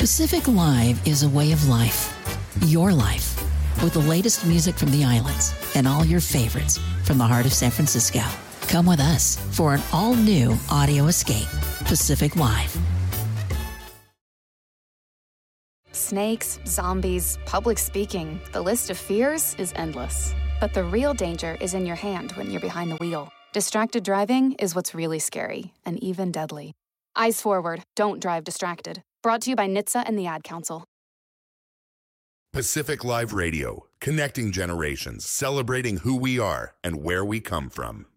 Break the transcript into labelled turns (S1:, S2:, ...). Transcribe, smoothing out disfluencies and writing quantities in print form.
S1: Pacific Live is a way of life. Your life. With the latest music from the islands and all your favorites from the heart of San Francisco. Come with us for an all-new audio escape. Pacific Live.
S2: Snakes, zombies, public speaking. The list of fears is endless. But the real danger is in your hand when you're behind the wheel. Distracted driving is what's really scary and even deadly. Eyes forward. Don't drive distracted. Brought to you by NHTSA and the Ad Council.
S3: Pacific Live Radio, connecting generations, celebrating who we are and where we come from.